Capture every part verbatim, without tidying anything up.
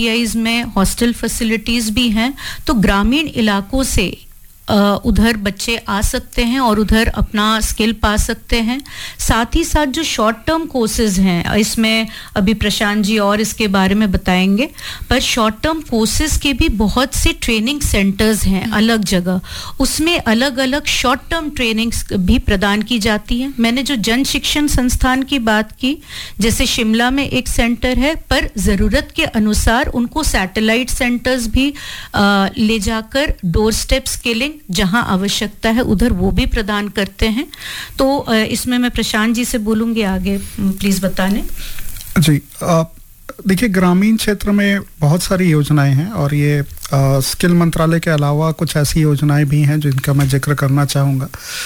ITIs में hostel facilities भी हैं, तो ग्रामीण इलाकों से उधर बच्चे आ सकते हैं और उधर अपना स्किल पा सकते हैं। साथ ही साथ जो शॉर्ट टर्म कोर्सेज हैं, इसमें अभी प्रशांत जी और इसके बारे में बताएंगे, पर शॉर्ट टर्म कोर्सेज के भी बहुत से ट्रेनिंग सेंटर्स हैं अलग जगह, उसमें अलग अलग शॉर्ट टर्म ट्रेनिंग्स भी प्रदान की जाती हैं। मैंने जो जन शिक्षण संस्थान की बात की, जैसे शिमला में एक सेंटर है, पर ज़रूरत के अनुसार उनको सैटेलाइट सेंटर्स भी आ, ले जाकर डोर स्टेप स्किलिंग जहां आवश्यकता है उधर वो भी प्रदान करते हैं। तो इसमें मैं प्रशांत जी से बोलूंगी, आगे प्लीज बताने। जी, देखिए ग्रामीण क्षेत्र में बहुत सारी योजनाएं हैं और ये आ, स्किल मंत्रालय के अलावा कुछ ऐसी योजनाएं भी हैं जिनका मैं जिक्र करना चाहूँगा।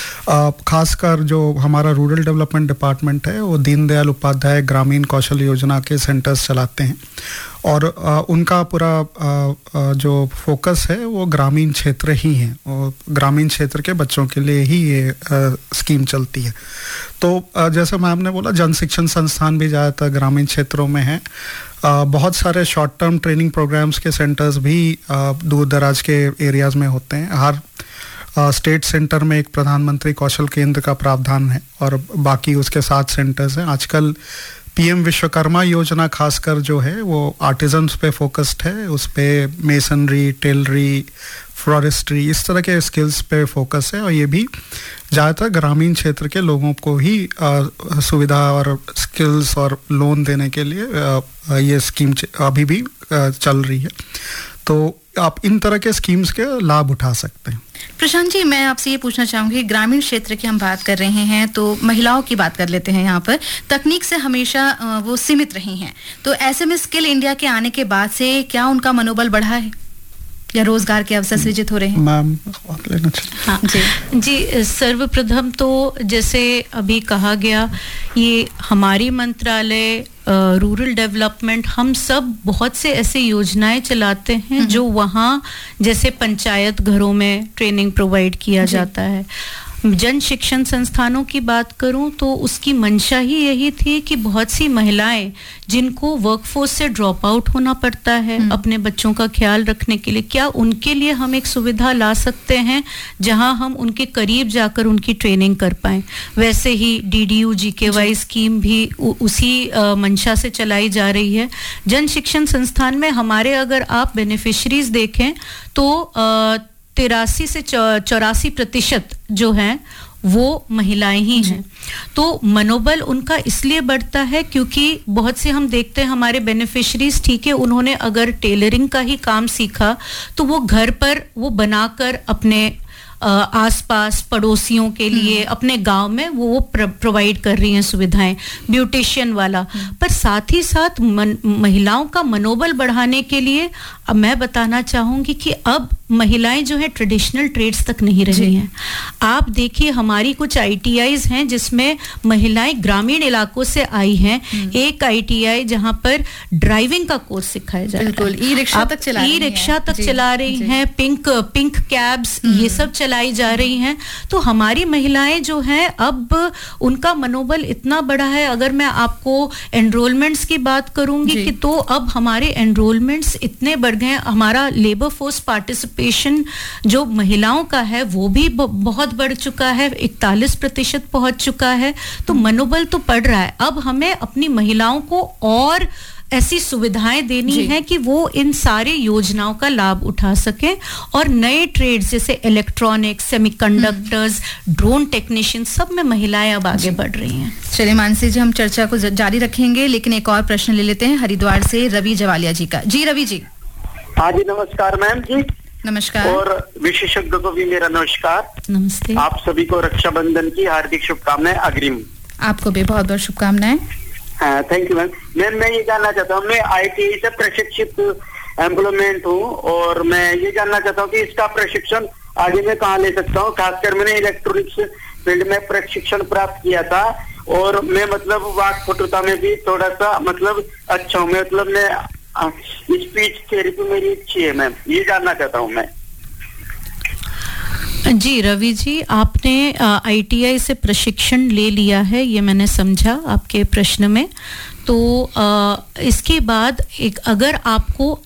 खासकर जो हमारा रूरल डेवलपमेंट डिपार्टमेंट है वो दीनदयाल उपाध्याय ग्रामीण कौशल योजना के सेंटर्स चलाते हैं और आ, उनका पूरा आ, आ, जो फोकस है वो ग्रामीण क्षेत्र ही है और ग्रामीण क्षेत्र के बच्चों के लिए ही ये आ, स्कीम चलती है। तो आ, जैसे मैम ने बोला, जन शिक्षण संस्थान भी ज़्यादातर ग्रामीण क्षेत्रों में है। आ, बहुत सारे शॉर्ट टर्म ट्रेनिंग प्रोग्राम्स के सेंटर्स भी दूर दराज के एरियाज़ में होते हैं। हर आ, स्टेट सेंटर में एक प्रधानमंत्री कौशल केंद्र का प्रावधान है और बाकी उसके सात सेंटर्स हैं। आजकल पीएम विश्वकर्मा योजना खासकर जो है वो आर्टिजन्स पे फोकस्ड है, उस पे मेसनरी, टेलरी, फॉरेस्ट्री, इस तरह के स्किल्स पे फोकस है और ये भी ज़्यादातर ग्रामीण क्षेत्र के लोगों को ही आ, सुविधा और स्किल्स और लोन देने के लिए आ, ये स्कीम अभी भी आ, चल रही है। तो आप इन तरह के स्कीम्स के लाभ उठा सकते हैं। प्रशांत जी, मैं आपसे ये पूछना चाहूंगी, ग्रामीण क्षेत्र की हम बात कर रहे हैं तो महिलाओं की बात कर लेते हैं। यहाँ पर तकनीक से हमेशा वो सीमित रही हैं, तो ऐसे में स्किल इंडिया के आने के बाद से क्या उनका मनोबल बढ़ा है या रोजगार के अवसर सृजित हो रहे हैं? मैम आप लेना चाहिए। हाँ जी जी सर्वप्रथम तो जैसे अभी कहा गया, ये हमारी मंत्रालय रूरल डेवलपमेंट, हम सब बहुत से ऐसे योजनाएं चलाते हैं जो वहाँ जैसे पंचायत घरों में ट्रेनिंग प्रोवाइड किया जाता है। जन शिक्षण संस्थानों की बात करूं तो उसकी मंशा ही यही थी कि बहुत सी महिलाएं जिनको वर्कफोर्स से ड्रॉप आउट होना पड़ता है अपने बच्चों का ख्याल रखने के लिए, क्या उनके लिए हम एक सुविधा ला सकते हैं जहां हम उनके करीब जाकर उनकी ट्रेनिंग कर पाएं। वैसे ही डीडीयू जीकेवाई स्कीम भी उ, उसी आ, मंशा से चलाई जा रही है। जन शिक्षण संस्थान में हमारे अगर आप बेनिफिशरीज देखें तो आ, तिरासी से चौरासी प्रतिशत जो हैं वो महिलाएं ही हैं। तो मनोबल उनका इसलिए बढ़ता है क्योंकि बहुत से हम देखते हैं हमारे बेनिफिशरीज, ठीक है, उन्होंने अगर टेलरिंग का ही काम सीखा तो वो घर पर वो बनाकर अपने आसपास पड़ोसियों के लिए अपने गांव में वो वो प्रोवाइड कर रही हैं सुविधाएं, ब्यूटिशियन वाला। पर साथ ही साथ मन, महिलाओं का मनोबल बढ़ाने के लिए अब मैं बताना चाहूंगी कि अब महिलाएं जो है ट्रेडिशनल ट्रेड्स तक नहीं रही हैं। आप देखिए हमारी कुछ आईटीआईज हैं जिसमें महिलाएं ग्रामीण इलाकों से आई हैं। एक आईटीआई जहां पर ड्राइविंग का कोर्स सिखाया जा रहा है, ई रिक्शा तक चला ई रिक्शा तक चला रही हैं, पिंक पिंक कैब्स ये सब चलाई जा रही हैं। तो हमारी महिलाएं जो हैं अब उनका मनोबल इतना बड़ा है। अगर मैं आपको एनरोलमेंट्स की बात करूंगी कि तो अब हमारे एनरोलमेंट्स इतने बढ़ गए, हमारा लेबर फोर्स पार्टिसिपेशन जो महिलाओं का है वो भी बहुत बढ़ चुका है, इकतालीस प्रतिशत पहुंच चुका है। तो मनोबल तो बढ़ रहा है। अब हमें अपनी महिलाओं को और ऐसी सुविधाएं देनी है कि वो इन सारे योजनाओं का लाभ उठा सके और नए ट्रेड्स जैसे इलेक्ट्रॉनिक्स, सेमीकंडक्टर्स, ड्रोन टेक्नीशियन, सब में महिलाएं अब आगे बढ़ रही हैं। चलिए मानसी जी, हम चर्चा को जारी रखेंगे, लेकिन एक और प्रश्न ले लेते हैं हरिद्वार से रवि जवालिया जी का। जी रवि जी। हाँ जी, नमस्कार मैम जी। नमस्कार। और विशेषज्ञ को भी मेरा नमस्कार। नमस्ते। आप सभी को रक्षाबंधन की हार्दिक शुभकामनाएं अग्रिम। आपको भी बहुत बहुत शुभकामनाएं। हाँ, थैंक यू मैम। मैम मैं ये जानना चाहता हूँ, मैं आईटीआई से प्रशिक्षित एम्प्लॉयमेंट हूँ और मैं ये जानना चाहता हूँ कि इसका प्रशिक्षण आगे मैं कहाँ ले सकता हूँ। खासकर मैंने इलेक्ट्रॉनिक्स फील्ड में प्रशिक्षण प्राप्त किया था और मैं मतलब वाक पटुता में भी थोड़ा सा मतलब अच्छा हूँ। मतलब मैं स्पीच थेरेपी मेरी अच्छी है मैम, ये जानना चाहता हूँ मैं। जी रवि जी, आपने आईटीआई से प्रशिक्षण ले लिया है, ये मैंने समझा आपके प्रश्न में। तो आ, इसके बाद एक अगर आपको